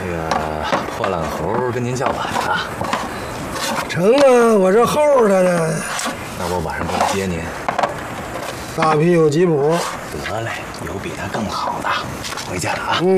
个破烂猴跟您叫板啊。 成啊，我这候他呢。 那我晚上过来接您。 大皮有吉普。 得嘞，有比他更好的。回家了啊。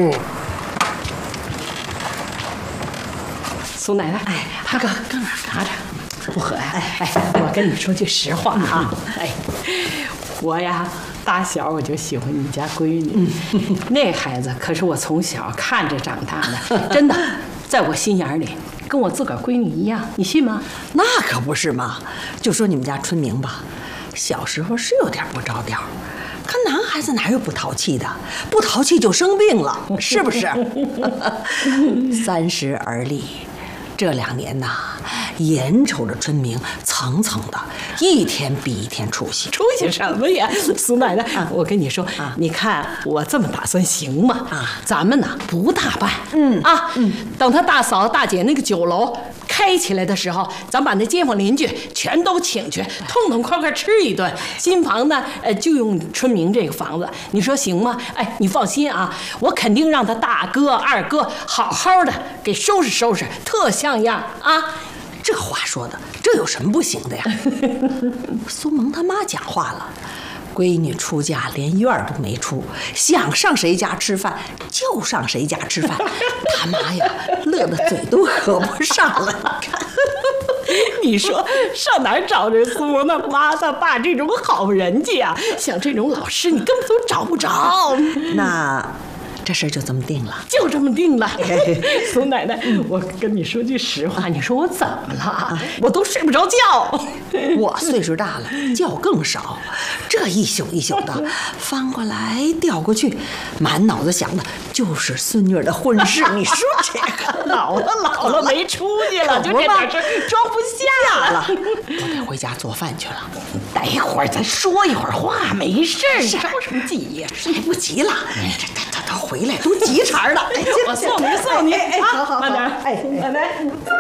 苏奶奶，哎，阿哥，搁哪儿不喝呀？我跟你说句实话啊，我呀，打小我就喜欢你家闺女，那孩子可是我从小看着长大的，真的，在我心眼里跟我自个儿闺女一样，你信吗？ 那可不是嘛！就说你们家春明吧，小时候是有点不着调，可男孩子哪有不淘气的？不淘气就生病了，是不是？30而立。这2年呐，眼瞅着春明蹭蹭的，一天比一天出息。 出息什么呀，苏奶奶？我跟你说，你看我这么打算行吗？咱们呢不大办，等他大嫂大姐那个酒楼开起来的时候，咱把那街坊邻居全都请去，痛痛快快吃一顿。新房呢，就用春明这个房子，你说行吗？哎，你放心啊，我肯定让他大哥二哥好好的给收拾收拾，特像样啊。 这话说的，这有什么不行的呀？苏萌他妈讲话了，闺女出嫁连院儿都没出，想上谁家吃饭就上谁家吃饭，他妈呀，乐得嘴都合不上了。 你说上哪儿找这苏萌他妈他爸这种好人家呀？像这种老师，你根本都找不着。 那这事就这么定了， 就这么定了。苏奶奶，我跟你说句实话，你说我怎么了？我都睡不着觉。 我岁数大了，觉更少，这一宿一宿的，翻过来调过去，满脑子想的就是孙女的婚事。你说这个老了没出息了，就这点事装不下了。 我得回家做饭去了。 待会儿咱说一会儿话，没事儿，着什么急呀？ 来不及了，他回来都急茬了。 我送你，好，慢点。奶奶。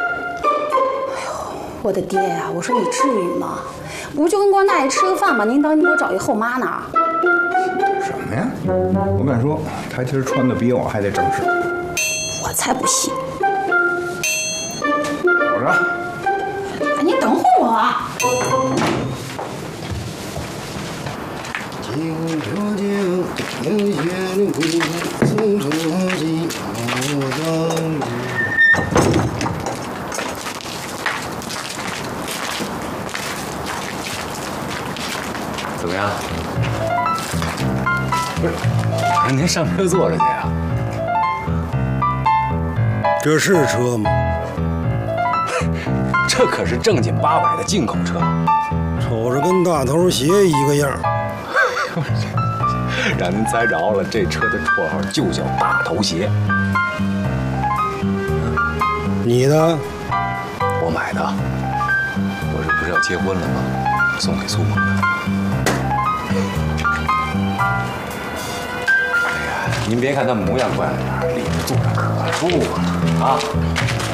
我的爹呀！我说你至于吗？不就跟光大爷吃个饭吗？您等你给我找一后妈呢。 什么呀？我敢说，他今儿穿的比我还得正式。 我才不信。 走着。 哎，你等会儿我啊。 怎么样？不是，让您上车坐着去呀？ 这是车吗？ 这可是正经八百的进口车， 瞅着跟大头鞋一个样。 让您猜着了，这车的绰号就叫大头鞋。 你的？ 我买的。我这不是要结婚了吗？送给苏萌的。哎呀，您别看他模样怪了点，里面坐着可舒服了啊！